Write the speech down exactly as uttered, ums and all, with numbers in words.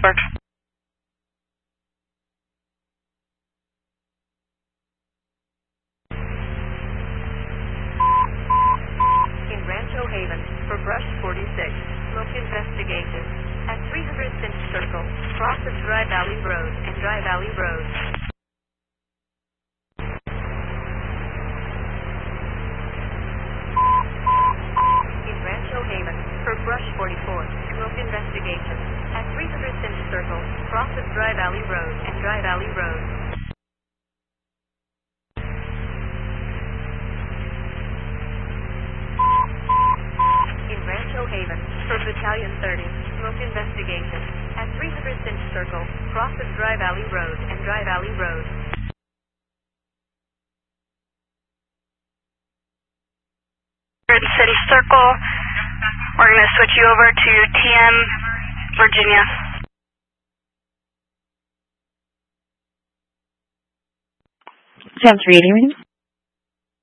Works. In Rancho Haven, for Brush forty-six, smoke investigation. At three hundred Finch Circle, cross of Dry Valley Road and Dry Valley Road. In Rancho Haven, for Brush forty-four, smoke investigation. At three hundred Finch Circle, cross of Dry Valley Road and Dry Valley Road. In Rancho Haven, for Battalion thirty, smoke investigation. At three hundred Finch Circle, cross of Dry Valley Road and Dry Valley Road. City Circle. We're going to switch you over to T M, Virginia. Ten three eighty.